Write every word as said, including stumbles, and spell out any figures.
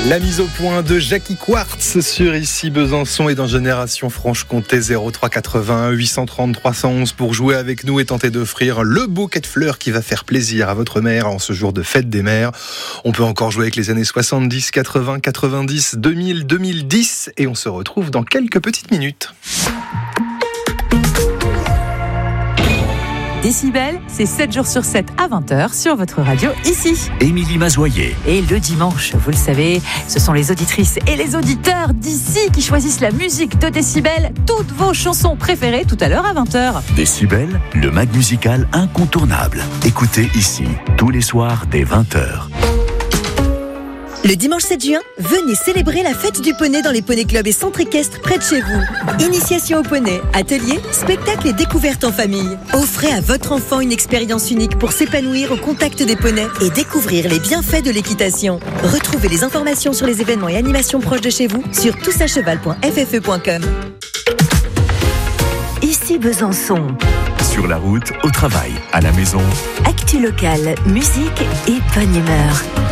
La mise au point de Jackie Quartz sur Ici Besançon et dans Génération Franche-Comté. Zéro trois quatre-vingt-un huit cent trente trois cent onze pour jouer avec nous et tenter d'offrir le bouquet de fleurs qui va faire plaisir à votre mère en ce jour de fête des mères. On peut encore jouer avec les années soixante-dix, quatre-vingts, quatre-vingt-dix, deux mille, deux mille dix et on se retrouve dans quelques petites minutes. Décibel, c'est sept jours sur sept à vingt heures sur votre radio ici. Émilie Mazoyer. Et le dimanche, vous le savez, ce sont les auditrices et les auditeurs d'ici qui choisissent la musique de Décibel, toutes vos chansons préférées tout à l'heure à vingt heures. Décibel, le mag musical incontournable. Écoutez ici, tous les soirs dès vingt heures. Le dimanche sept juin, venez célébrer la fête du poney dans les poney clubs et centres équestres près de chez vous. Initiation au poney, ateliers, spectacles et découvertes en famille. Offrez à votre enfant une expérience unique pour s'épanouir au contact des poneys et découvrir les bienfaits de l'équitation. Retrouvez les informations sur les événements et animations proches de chez vous sur tous à cheval point f f e point com. Ici Besançon. Sur la route, au travail, à la maison. Actu locale, musique et bonne humeur.